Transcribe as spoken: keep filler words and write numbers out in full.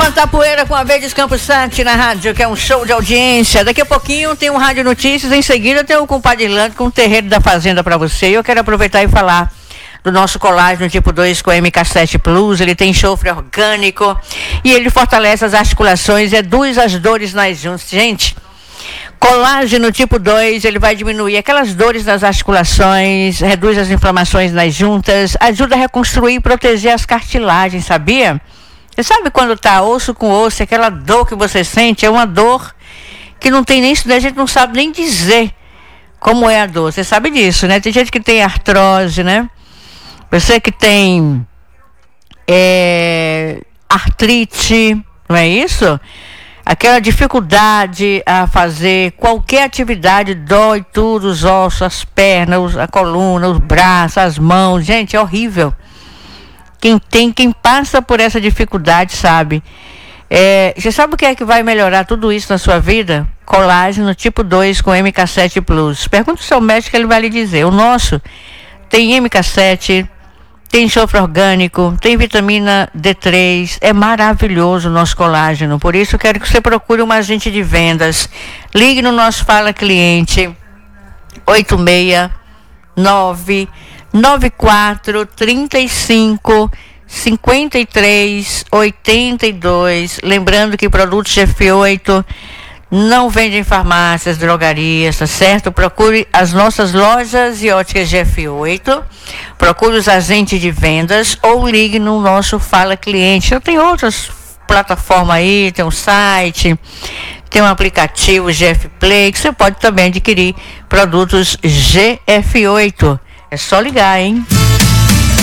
Levanta a poeira com a Verdes Campos Sante na rádio, que é um show de audiência. Daqui a pouquinho tem um Rádio Notícias, em seguida tem o Compadre Irlando com o Terreiro da Fazenda para você. E eu quero aproveitar e falar do nosso colágeno tipo dois com M K sete Plus. Ele tem enxofre orgânico e ele fortalece as articulações, reduz as dores nas juntas. Gente, colágeno tipo dois, ele vai diminuir aquelas dores nas articulações, reduz as inflamações nas juntas, ajuda a reconstruir e proteger as cartilagens, sabia? Você sabe quando tá osso com osso, aquela dor que você sente, é uma dor que não tem nem, a gente não sabe nem dizer como é a dor. Você sabe disso, né? Tem gente que tem artrose, né? Você que tem é, artrite, não é isso? Aquela dificuldade a fazer qualquer atividade, dói tudo, os ossos, as pernas, a coluna, os braços, as mãos. Gente, é horrível. Quem tem, quem passa por essa dificuldade sabe. É, você sabe o que é que vai melhorar tudo isso na sua vida? Colágeno tipo dois com M K sete Plus. Pergunta ao seu médico, ele vai lhe dizer. O nosso tem M K sete, tem enxofre orgânico, tem vitamina D três. É maravilhoso o nosso colágeno. Por isso eu quero que você procure um agente de vendas. Ligue no nosso Fala Cliente oito seis nove nove quatro três cinco cinco três oito dois. Lembrando que produtos G F oito não vende em farmácias, drogarias, tá certo? Procure as nossas lojas e óticas G F oito, procure os agentes de vendas ou ligue no nosso Fala Cliente. Tem outras plataformas aí, tem um site, tem um aplicativo G F Play, que você pode também adquirir produtos G F oito. É só ligar, hein?